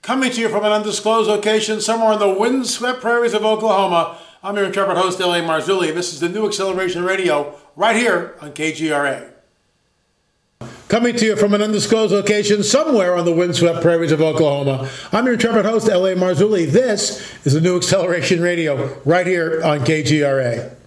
Coming to you from an undisclosed location somewhere in the windswept prairies of Oklahoma, I'm your intrepid host, L.A. Marzulli. This is the New Acceleration Radio, right here on KGRA. Coming to you from an undisclosed location somewhere on the windswept prairies of Oklahoma, I'm your intrepid host, L.A. Marzulli. This is the New Acceleration Radio, right here on KGRA.